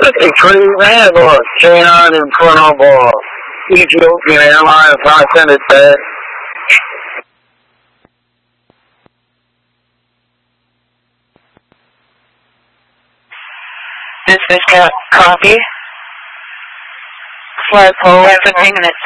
A crew handler can in front of Ethiopian Airlines. I sent it back. This is copy. Flight 11 minutes.